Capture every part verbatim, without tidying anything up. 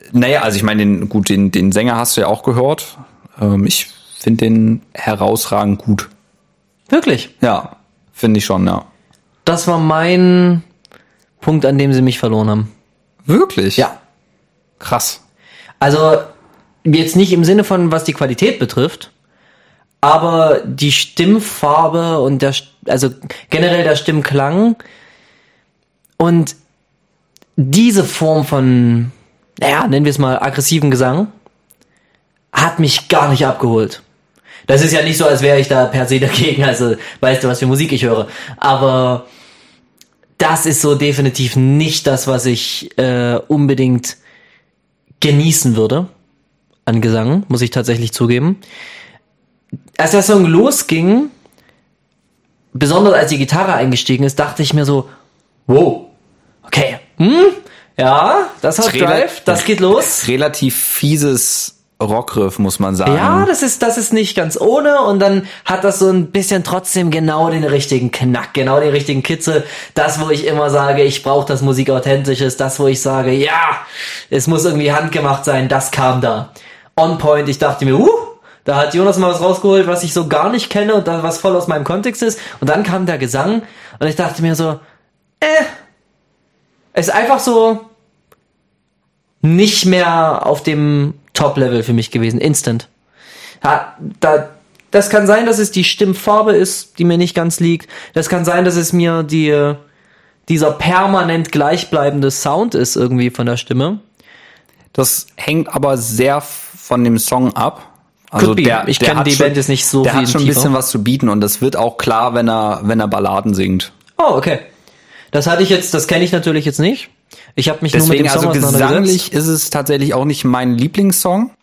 Naja, also ich meine, den, gut, den, den Sänger hast du ja auch gehört. Ähm, ich finde den herausragend gut. Wirklich? Ja, finde ich schon, ja. Das war mein Punkt, an dem sie mich verloren haben. Wirklich? Ja. Krass. Also jetzt nicht im Sinne von, was die Qualität betrifft, aber die Stimmfarbe und der, also generell der Stimmklang und diese Form von, naja, nennen wir es mal aggressiven Gesang, hat mich gar nicht abgeholt. Das ist ja nicht so, als wäre ich da per se dagegen, also weißt du, was für Musik ich höre. Aber das ist so definitiv nicht das, was ich äh, unbedingt genießen würde an Gesang, muss ich tatsächlich zugeben. Als der Song losging, besonders als die Gitarre eingestiegen ist, dachte ich mir so, wow, okay, hm, ja, das hat Drive, das geht los. Relativ fieses Rockriff, muss man sagen. Ja, das ist, das ist nicht ganz ohne und dann hat das so ein bisschen trotzdem genau den richtigen Knack, genau den richtigen Kitzel. Das, wo ich immer sage, ich brauche das Musik authentisch ist, das, wo ich sage, ja, es muss irgendwie handgemacht sein, das kam da. On point, ich dachte mir, uh, da hat Jonas mal was rausgeholt, was ich so gar nicht kenne und dann was voll aus meinem Kontext ist. Und dann kam der Gesang und ich dachte mir so, äh, es ist einfach so nicht mehr auf dem Top-Level für mich gewesen, instant. Ja, da, das kann sein, dass es die Stimmfarbe ist, die mir nicht ganz liegt. Das kann sein, dass es mir die, dieser permanent gleichbleibende Sound ist irgendwie von der Stimme. Das hängt aber sehr von dem Song ab. Also der, ich der kenne die schon, Band jetzt nicht so der viel hat schon ein tiefer. bisschen was zu bieten und das wird auch klar, wenn er, wenn er Balladen singt. Oh, okay. Das hatte ich jetzt, das kenne ich natürlich jetzt nicht. Ich habe mich Deswegen, nur mit dem Song also auseinandergesetzt. gesanglich ist es tatsächlich auch nicht mein Lieblingssong.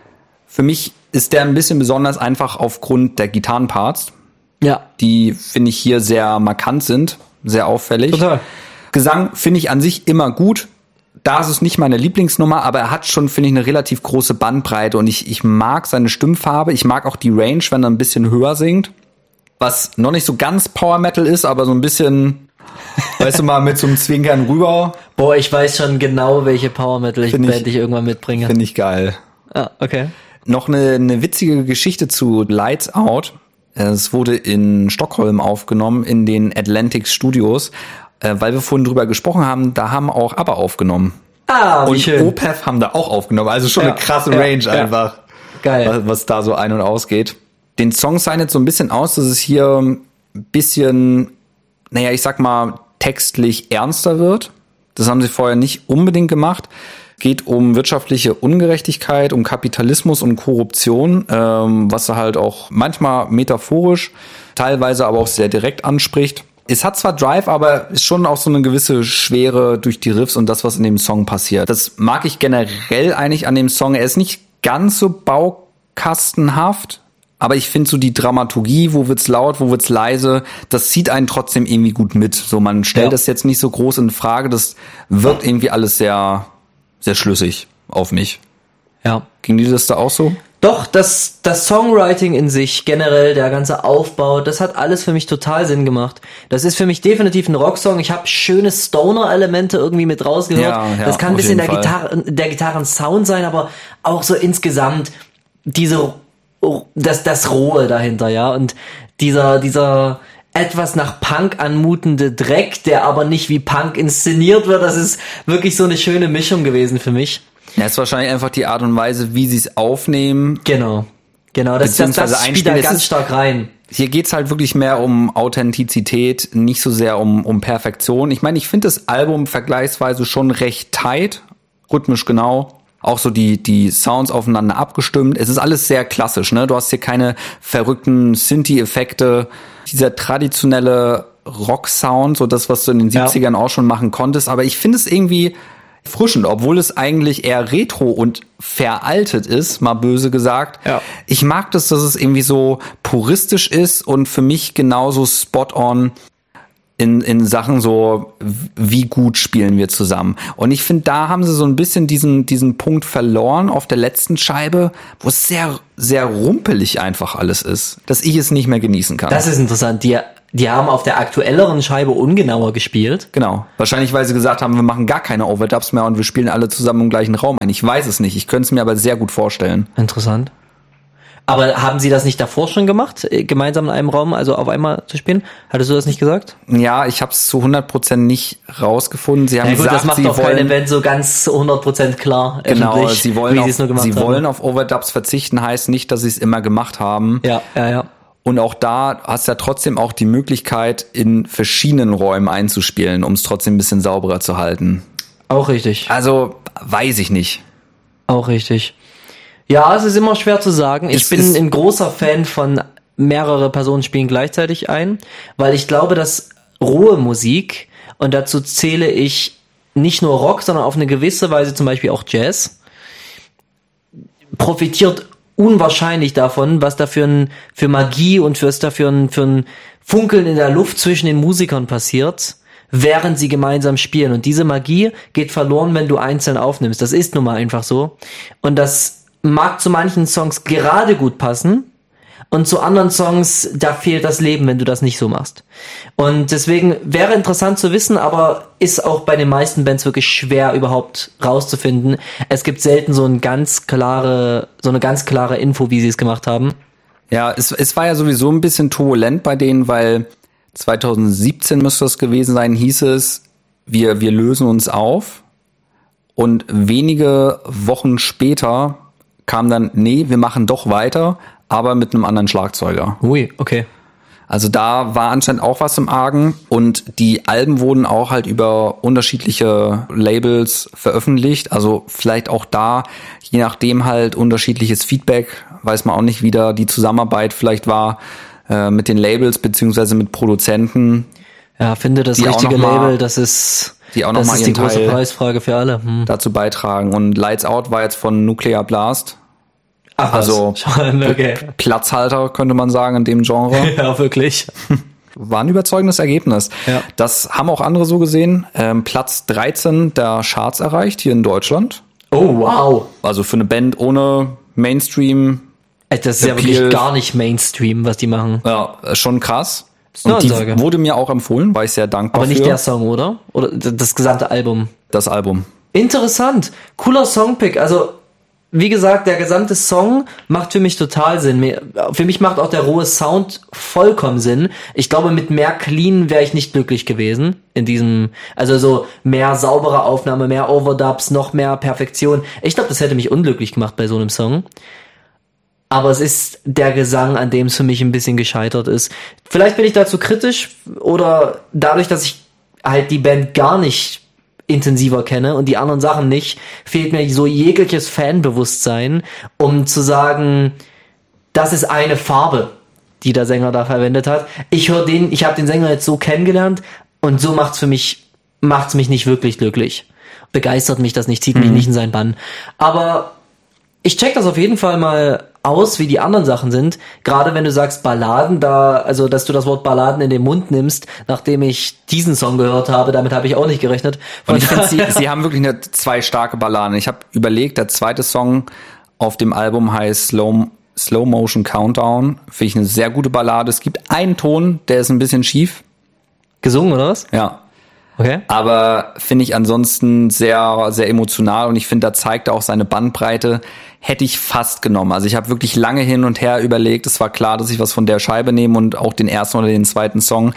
Für mich ist der ein bisschen besonders einfach aufgrund der Gitarrenparts, Ja. die, finde ich, hier sehr markant sind, sehr auffällig. Total. Gesang finde ich an sich immer gut. Da ist es nicht meine Lieblingsnummer, aber er hat schon, finde ich, eine relativ große Bandbreite und ich, ich mag seine Stimmfarbe. Ich mag auch die Range, wenn er ein bisschen höher singt. Was noch nicht so ganz Power Metal ist, aber so ein bisschen, weißt du mal, mit so einem Zwinkern rüber. Boah, ich weiß schon genau, welche Power Metal ich, Find ich- Band ich irgendwann mitbringe. Finde ich geil. Ah, okay. Noch eine, eine witzige Geschichte zu Lights Out. Es wurde in Stockholm aufgenommen, in den Atlantic Studios. Äh, weil wir vorhin drüber gesprochen haben, da haben auch ABBA aufgenommen. Ah, wie Und schön. Opeth haben da auch aufgenommen. Also schon Ja, eine krasse ja, Range ja. einfach, Geil. was, was da so ein- und ausgeht. Den Song zeichnet so ein bisschen aus, dass es hier ein bisschen, naja, ich sag mal, textlich ernster wird. Das haben sie vorher nicht unbedingt gemacht. Geht um wirtschaftliche Ungerechtigkeit, um Kapitalismus und Korruption, ähm, was er halt auch manchmal metaphorisch, teilweise aber auch sehr direkt anspricht. Es hat zwar Drive, aber ist schon auch so eine gewisse Schwere durch die Riffs und das, was in dem Song passiert. Das mag ich generell eigentlich an dem Song. Er ist nicht ganz so baukastenhaft, aber ich finde so die Dramaturgie, wo wird's laut, wo wird's leise, das zieht einen trotzdem irgendwie gut mit. So, man stellt Ja. das jetzt nicht so groß in Frage. Das wirkt irgendwie alles sehr, sehr schlüssig auf mich. Ja. Ging dir das da auch so? Doch, das, das Songwriting in sich, generell, der ganze Aufbau, das hat alles für mich total Sinn gemacht. Das ist für mich definitiv ein Rocksong. Ich habe schöne Stoner-Elemente irgendwie mit rausgehört. Ja, ja, das kann ein auf bisschen der, jeden Fall. Gitarre, der Gitarren-Sound sein, aber auch so insgesamt diese, das, das Rohe dahinter, ja. Und dieser, dieser etwas nach Punk anmutende Dreck, der aber nicht wie Punk inszeniert wird, das ist wirklich so eine schöne Mischung gewesen für mich. Ja, ist wahrscheinlich einfach die Art und Weise, wie sie es aufnehmen. Genau. Genau, das, das, Beziehungsweise das spielt da einspielen. Es ganz ist- stark rein. Hier geht's halt wirklich mehr um Authentizität, nicht so sehr um, um Perfektion. Ich meine, ich finde das Album vergleichsweise schon recht tight, rhythmisch genau. Auch so die, die Sounds aufeinander abgestimmt. Es ist alles sehr klassisch, ne? Du hast hier keine verrückten Synthi-Effekte. Dieser traditionelle Rock-Sound, so das, was du in den Ja. siebzigern auch schon machen konntest. Aber ich finde es irgendwie erfrischend, obwohl es eigentlich eher retro und veraltet ist, mal böse gesagt. Ja. Ich mag das, dass es irgendwie so puristisch ist und für mich genauso spot-on in, in Sachen so, wie gut spielen wir zusammen. Und ich finde, da haben sie so ein bisschen diesen, diesen Punkt verloren auf der letzten Scheibe, wo es sehr, sehr rumpelig einfach alles ist, dass ich es nicht mehr genießen kann. Das ist interessant. Die die haben auf der aktuelleren Scheibe ungenauer gespielt. Genau. Wahrscheinlich, weil sie gesagt haben, wir machen gar keine Overdubs mehr und wir spielen alle zusammen im gleichen Raum ein. Ich weiß es nicht. Ich könnte es mir aber sehr gut vorstellen. Interessant. Aber haben Sie das nicht davor schon gemacht, gemeinsam in einem Raum, also auf einmal zu spielen? Hattest du das nicht gesagt? Ja, ich habe es zu hundert Prozent nicht rausgefunden. Sie haben ja, gut, gesagt, das macht sie doch wollen, kein Event so ganz hundert Prozent klar. Genau, sie wollen, wie auf, sie es nur gemacht sie haben. wollen auf Overdubs verzichten, heißt nicht, dass sie es immer gemacht haben. Ja, ja, ja. Und auch da hast du ja trotzdem auch die Möglichkeit, in verschiedenen Räumen einzuspielen, um es trotzdem ein bisschen sauberer zu halten. Auch richtig. Also, weiß ich nicht. Auch richtig. Ja, es ist immer schwer zu sagen. Ich Es bin ist- ein großer Fan von mehrere Personen spielen gleichzeitig ein, weil ich glaube, dass rohe Musik, und dazu zähle ich nicht nur Rock, sondern auf eine gewisse Weise zum Beispiel auch Jazz, profitiert unwahrscheinlich davon, was da für, ein, für Magie und was da für ein, für ein Funkeln in der Luft zwischen den Musikern passiert, während sie gemeinsam spielen. Und diese Magie geht verloren, wenn du einzeln aufnimmst. Das ist nun mal einfach so. Und das mag zu manchen Songs gerade gut passen und zu anderen Songs, da fehlt das Leben, wenn du das nicht so machst. Und deswegen wäre interessant zu wissen, aber ist auch bei den meisten Bands wirklich schwer überhaupt rauszufinden. Es gibt selten so ein ganz klare, so eine ganz klare Info, wie sie es gemacht haben. Ja, es, es war ja sowieso ein bisschen turbulent bei denen, weil zwanzig siebzehn müsste es gewesen sein, hieß es, wir, wir lösen uns auf. Und wenige Wochen später kam dann, nee, wir machen doch weiter, aber mit einem anderen Schlagzeuger. Ui, okay. Also da war anscheinend auch was im Argen und die Alben wurden auch halt über unterschiedliche Labels veröffentlicht. Also vielleicht auch da, je nachdem halt unterschiedliches Feedback, weiß man auch nicht, wie da die Zusammenarbeit vielleicht war äh, mit den Labels beziehungsweise mit Produzenten. Ja, finde das Die auch richtige noch mal- Label, das ist, die auch noch das mal ist die ihren große Teil Preisfrage für alle. Hm. dazu beitragen. Und Lights Out war jetzt von Nuclear Blast. Ach, Also schon, okay. Platzhalter, könnte man sagen, in dem Genre. Ja, wirklich. War ein überzeugendes Ergebnis. Ja. Das haben auch andere so gesehen. Ähm, Platz dreizehn der Charts erreicht hier in Deutschland. Oh, wow. Also für eine Band ohne Mainstream, Ey, Das ist ja Appeal. wirklich gar nicht Mainstream, was die machen. ja, schon krass. ist eine Und die Ansage. wurde mir auch empfohlen, war ich sehr dankbar Aber nicht für. der Song, oder? Oder d- das gesamte Album. Das Album. Interessant. Cooler Songpick. Also, wie gesagt, der gesamte Song macht für mich total Sinn. Mir- Für mich macht auch der rohe Sound vollkommen Sinn. Ich glaube, mit mehr Clean wäre ich nicht glücklich gewesen. In diesem, also so mehr saubere Aufnahme, mehr Overdubs, noch mehr Perfektion. Ich glaube, das hätte mich unglücklich gemacht bei so einem Song. Aber es ist der Gesang, an dem es für mich ein bisschen gescheitert ist. Vielleicht bin ich dazu kritisch oder dadurch, dass ich halt die Band gar nicht intensiver kenne und die anderen Sachen nicht, fehlt mir so jegliches Fanbewusstsein, um zu sagen, das ist eine Farbe, die der Sänger da verwendet hat. Ich höre den, ich habe den Sänger jetzt so kennengelernt und so macht's für mich, macht's mich nicht wirklich glücklich. Begeistert mich das nicht, zieht mich nicht in seinen Bann. Aber ich check das auf jeden Fall mal aus, wie die anderen Sachen sind. Gerade wenn du sagst Balladen, da, also dass du das Wort Balladen in den Mund nimmst, nachdem ich diesen Song gehört habe, damit habe ich auch nicht gerechnet. Von Und ich finde, sie, daher- sie haben wirklich eine, zwei starke Balladen. Ich habe überlegt, der zweite Song auf dem Album heißt Slow, Slow Motion Countdown. Finde ich eine sehr gute Ballade. Es gibt einen Ton, der ist ein bisschen schief. gesungen oder was? Ja. Okay. Aber finde ich ansonsten sehr, sehr emotional und ich finde, da zeigt er auch seine Bandbreite. Hätte ich fast genommen. Also ich habe wirklich lange hin und her überlegt. Es war klar, dass ich was von der Scheibe nehme und auch den ersten oder den zweiten Song.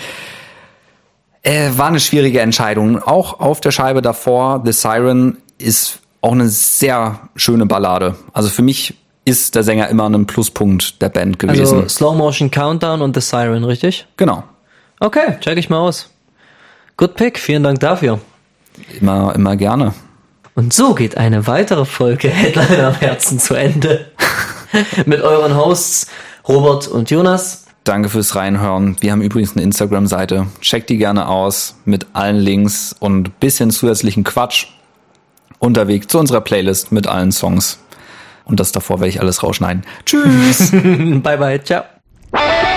Äh, war eine schwierige Entscheidung. Auch auf der Scheibe davor, The Siren, ist auch eine sehr schöne Ballade. Also für mich ist der Sänger immer ein Pluspunkt der Band gewesen. Also Slow Motion Countdown und The Siren, richtig? Genau. Okay, check ich mal aus. Good pick, vielen Dank dafür. Immer, immer gerne. Und so geht eine weitere Folge Headliner am Herzen zu Ende. Mit euren Hosts Robert und Jonas. Danke fürs Reinhören. Wir haben übrigens eine Instagram-Seite. Checkt die gerne aus mit allen Links und bisschen zusätzlichen Quatsch. Unterwegs zu unserer Playlist mit allen Songs. Und das davor werde ich alles rausschneiden. Tschüss! Bye bye, ciao.